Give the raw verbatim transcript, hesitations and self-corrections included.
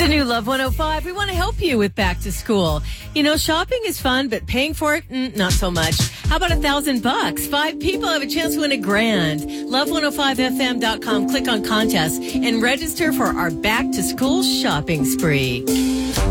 the new Love one oh five. We want to help you with back to school. You know, shopping is fun, but paying for it, mm, not so much. How about a thousand bucks? Five people have a chance to win a grand. love one oh five f m dot com. Click on contest and register for our back to school shopping spree.